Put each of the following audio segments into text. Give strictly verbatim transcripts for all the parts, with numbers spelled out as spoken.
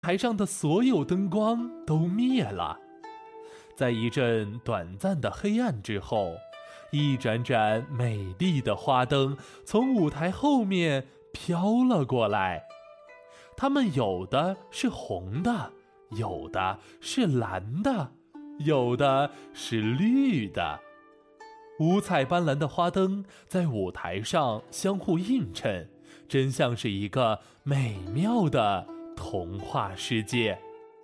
台上的所有灯光都灭了。在一阵短暂的黑暗之后，一盏盏美丽的花灯从舞台后面飘了过来。它们有的是红的，有的是蓝的，有的是绿的。五彩斑斓的花灯在舞台上相互映衬，真像是一个美妙的童话世界。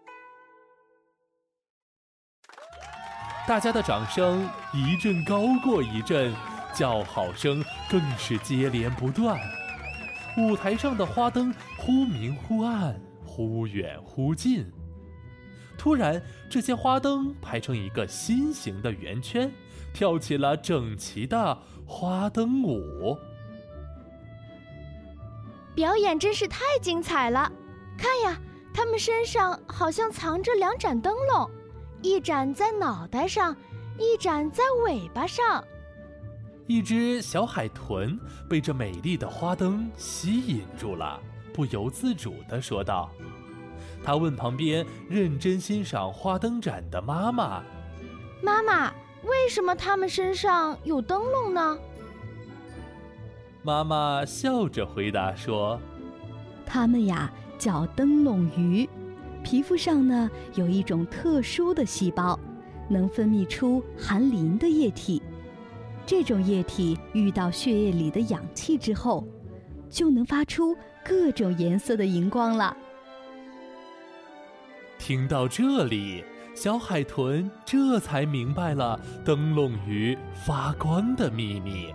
大家的掌声一阵高过一阵，叫好声更是接连不断。舞台上的花灯忽明忽暗，忽远忽近。突然，这些花灯排成一个心形的圆圈，跳起了整齐的花灯舞。 表演真是太精彩了！看呀，他们身上好像藏着两盏灯笼，一盏在脑袋上，一盏在尾巴上。 一只小海豚被这美丽的花灯吸引住了，不由自主地说道。他问旁边认真欣赏花灯展的妈妈： 妈妈，为什么他们身上有灯笼呢？ 妈妈笑着回答说： 它们呀叫灯笼鱼，皮肤上呢有一种特殊的细胞，能分泌出含磷的液体。这种液体遇到血液里的氧气之后，就能发出各种颜色的荧光了。 听到这里，小海豚这才明白了灯笼鱼发光的秘密。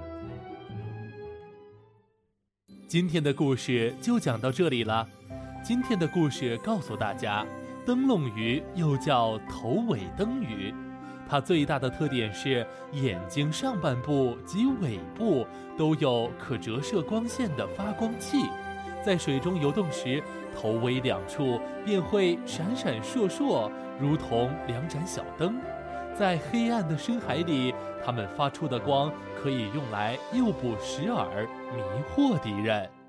今天的故事就讲到这里了。今天的故事告诉大家，灯笼鱼又叫头尾灯鱼，它最大的特点是眼睛上半部及尾部都有可折射光线的发光器，在水中游动时，头尾两处便会闪闪烁烁，如同两盏小灯。在黑暗的深海里，它们发出的光可以用来诱捕食饵，迷惑敌人。